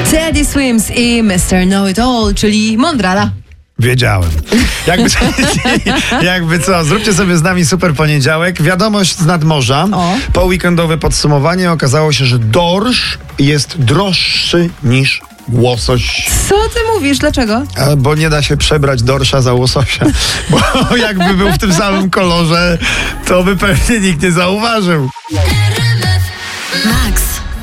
Teddy Swims i Mr. Know It All, czyli Mondrala. Wiedziałem. Jakby co, zróbcie sobie z nami super poniedziałek. Wiadomość z nadmorza. Po weekendowe podsumowanie okazało się, że dorsz jest droższy niż łosoś. Co ty mówisz? Dlaczego? Bo nie da się przebrać dorsza za łososia. Bo jakby był w tym samym kolorze, to by pewnie nikt nie zauważył.